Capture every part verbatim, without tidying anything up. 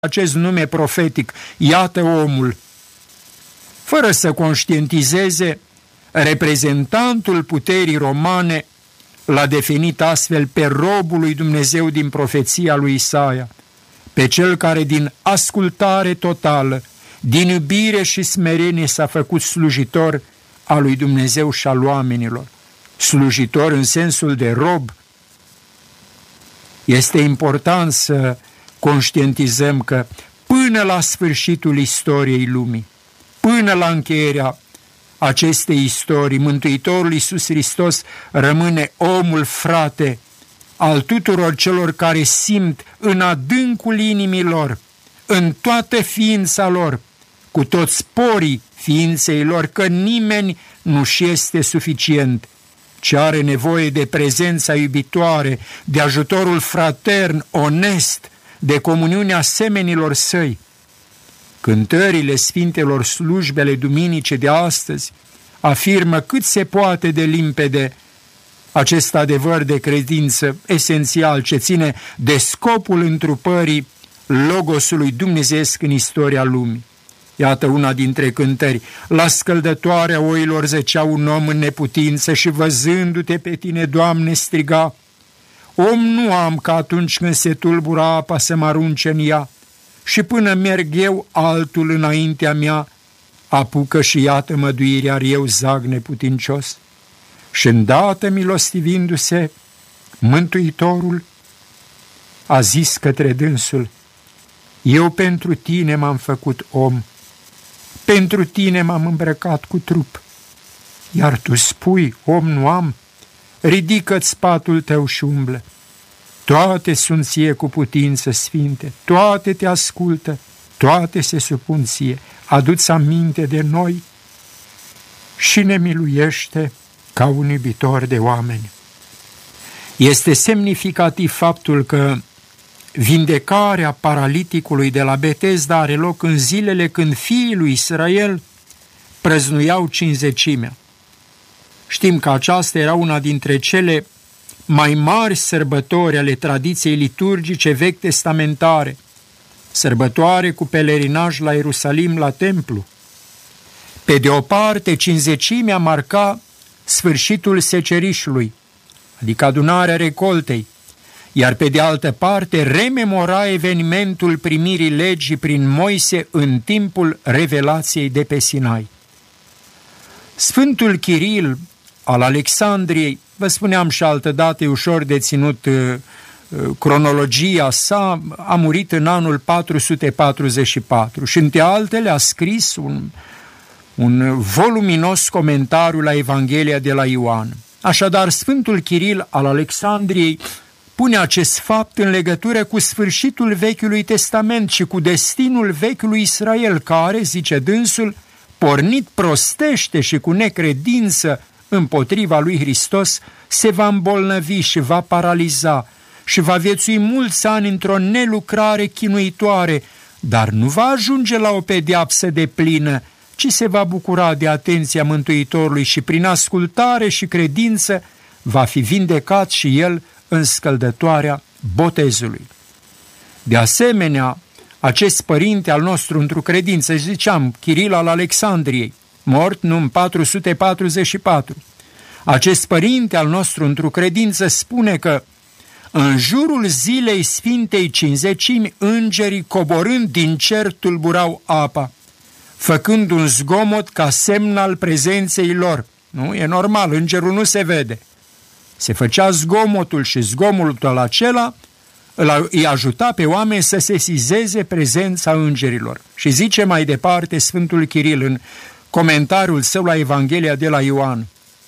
acest nume profetic, iată omul, fără să conștientizeze, reprezentantul puterii romane l-a definit astfel pe robul lui Dumnezeu din profeția lui Isaia, pe cel care din ascultare totală, din iubire și smerenie s-a făcut slujitor al lui Dumnezeu și al oamenilor. Slujitor în sensul de rob. Este important să conștientizăm că până la sfârșitul istoriei lumii, până la încheierea acestei istorii, Mântuitorul Iisus Hristos rămâne omul frate al tuturor celor care simt în adâncul inimilor, în toată ființa lor, cu toți sporii ființei lor, că nimeni nu-și este suficient, ci are nevoie de prezența iubitoare, de ajutorul fratern, onest, de comuniunea semenilor săi. Cântările Sfintelor slujbele duminice de astăzi afirmă cât se poate de limpede acest adevăr de credință esențial ce ține de scopul întrupării Logosului dumnezeiesc în istoria lumii. Iată una dintre cântări. La scăldătoarea oilor zăcea un om în neputință și văzându-te pe tine, Doamne, striga: om nu am ca atunci când se tulbura apa să mă arunce în ea, și până merg eu, altul înaintea mea apucă și iată măduirea, eu zag neputincios. Și îndată milostivindu-se, Mântuitorul a zis către dânsul: eu pentru tine m-am făcut om, pentru tine m-am îmbrăcat cu trup, iar tu spui, om nu am? Ridică-ți spatul tău și umblă. Toate sunt ție cu putință, Sfinte, toate te ascultă, toate se supun ție. Adu-ți aminte de noi și ne miluiește ca un iubitor de oameni. Este semnificativ faptul că vindecarea paraliticului de la Betesda are loc în zilele când fiii lui Israel prăznuiau cincizecimea. Știm că aceasta era una dintre cele mai mari sărbători ale tradiției liturgice vechi testamentare, sărbătoare cu pelerinaj la Ierusalim, la templu. Pe de o parte, cincizecimea marca sfârșitul secerișului, adică adunarea recoltei, iar pe de altă parte rememora evenimentul primirii legii prin Moise în timpul revelației de pe Sinai. Sfântul Chiril al Alexandriei, vă spuneam și altădată, e ușor de ținut uh, cronologia sa, a murit în anul patru sute patruzeci și patru și între altele a scris un, un voluminos comentariu la Evanghelia de la Ioan. Așadar, Sfântul Chiril al Alexandriei pune acest fapt în legătură cu sfârșitul Vechiului Testament și cu destinul vechiului Israel, care, zice dânsul, pornit prostește și cu necredință împotriva lui Hristos, se va îmbolnăvi și va paraliza și va viețui mulți ani într-o nelucrare chinuitoare, dar nu va ajunge la o pedeapsă deplină, ci se va bucura de atenția Mântuitorului și prin ascultare și credință va fi vindecat și el în scăldătoarea botezului. De asemenea, acest părinte al nostru într-o credință, ziceam, Chiril al Alexandriei, mort în patru sute patruzeci și patru, acest părinte al nostru într-o credință spune că în jurul zilei Sfintei Cincizecimi, îngerii coborând din cer tulburau apa, făcând un zgomot ca semn al prezenței lor. Nu? E normal, îngerul nu se vede. Se făcea zgomotul și zgomotul acela îi ajuta pe oameni să sesizeze prezența îngerilor. Și zice mai departe Sfântul Chiril în comentariul său la Evanghelia de la Ioan: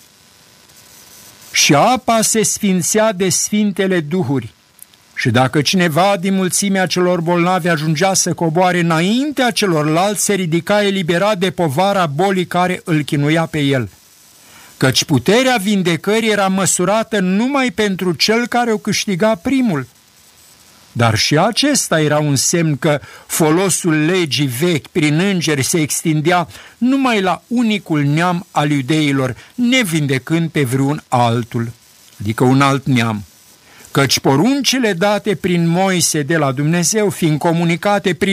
și apa se sfințea de sfintele duhuri, și dacă cineva din mulțimea celor bolnavi ajungea să coboare înaintea celorlalți, se ridica eliberat de povara bolii care îl chinuia pe el. Căci puterea vindecării era măsurată numai pentru cel care o câștiga primul. Dar și acesta era un semn că folosul legii vechi prin îngeri se extindea numai la unicul neam al iudeilor, nevindecând pe vreun altul, adică un alt neam. căci poruncile date prin Moise de la Dumnezeu, fiind comunicate prin